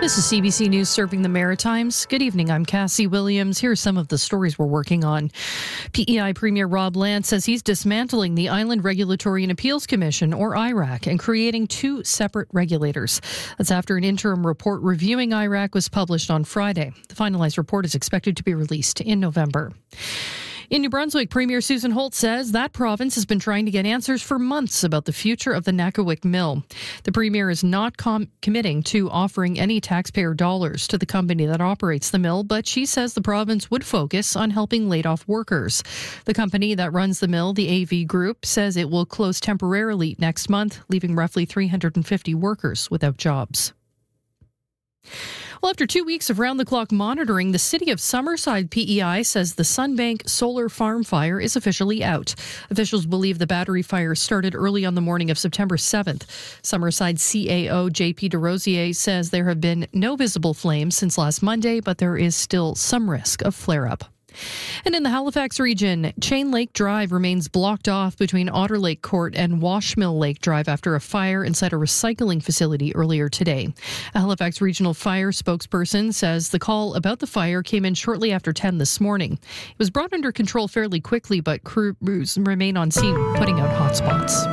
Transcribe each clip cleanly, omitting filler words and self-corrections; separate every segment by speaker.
Speaker 1: This is CBC News serving the Maritimes. Good evening, I'm Cassie Williams. Here are some of the stories we're working on. PEI Premier Rob Lance says he's dismantling the Island Regulatory and Appeals Commission, or IRAC, and creating two separate regulators. That's after an interim report reviewing IRAC was published on Friday. The finalized report is expected to be released in November. In New Brunswick, Premier Susan Holt says that province has been trying to get answers for months about the future of the Nakawick Mill. The Premier is not committing to offering any taxpayer dollars to the company that operates the mill, but she says the province would focus on helping laid-off workers. The company that runs the mill, the AV Group, says it will close temporarily next month, leaving roughly 350 workers without jobs. Well, after 2 weeks of round-the-clock monitoring, the City of Summerside PEI says the Sunbank solar farm fire is officially out. Officials believe the battery fire started early on the morning of September 7th. Summerside CAO JP DeRosier says there have been no visible flames since last Monday, but there is still some risk of flare-up. And in the Halifax region, Chain Lake Drive remains blocked off between Otter Lake Court and Washmill Lake Drive after a fire inside a recycling facility earlier today. A Halifax Regional Fire spokesperson says the call about the fire came in shortly after 10 this morning. It was brought under control fairly quickly, but crews remain on scene putting out hotspots.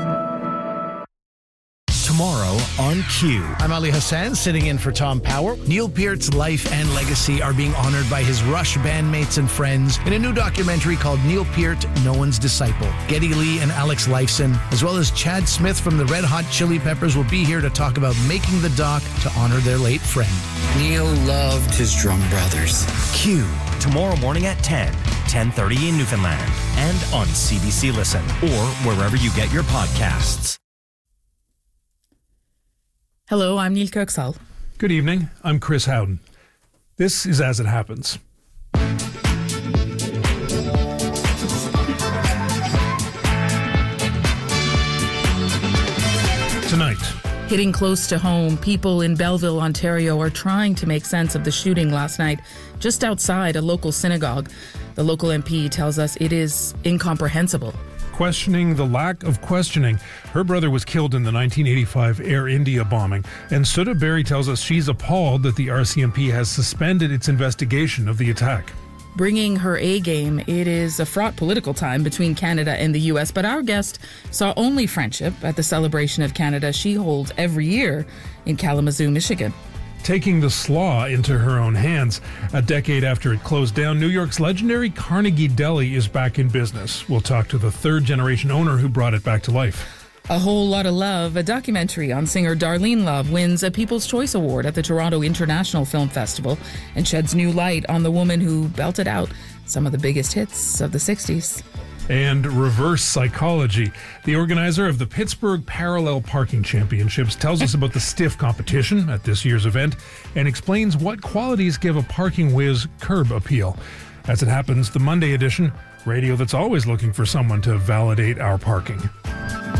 Speaker 2: Tomorrow on Q. I'm Ali Hassan, sitting in for Tom Power. Neil Peart's life and legacy are being honored by his Rush bandmates and friends in a new documentary called Neil Peart, No One's Disciple. Geddy Lee and Alex Lifeson, as well as Chad Smith from the Red Hot Chili Peppers, will be here to talk about making the doc to honor their late friend.
Speaker 3: Neil loved his drum brothers.
Speaker 4: Q. Tomorrow morning at 10, 10:30 in Newfoundland, and on CBC Listen, or wherever you get your podcasts.
Speaker 5: Hello, I'm Neil Kirksall.
Speaker 6: Good evening, I'm Chris Howden. This is As It Happens. Tonight.
Speaker 5: Hitting close to home, people in Belleville, Ontario are trying to make sense of the shooting last night just outside a local synagogue. The local MP tells us it is incomprehensible.
Speaker 6: Questioning the lack of questioning. Her brother was killed in the 1985 Air India bombing, and Sudha Berry tells us she's appalled that the RCMP has suspended its investigation of the attack.
Speaker 5: Bringing her A game, it is a fraught political time between Canada and the U.S., but our guest saw only friendship at the celebration of Canada she holds every year in Kalamazoo, Michigan.
Speaker 6: Taking the slaw into her own hands. A decade after it closed down, New York's legendary Carnegie Deli is back in business. We'll talk to the third-generation owner who brought it back to life.
Speaker 5: A Whole Lot of Love, a documentary on singer Darlene Love, wins a People's Choice Award at the Toronto International Film Festival and sheds new light on the woman who belted out some of the biggest hits of the 60s.
Speaker 6: And Reverse Psychology. The organizer of the Pittsburgh Parallel Parking Championships tells us about the stiff competition at this year's event and explains what qualities give a parking whiz curb appeal. As It Happens, the Monday edition, radio that's always looking for someone to validate our parking.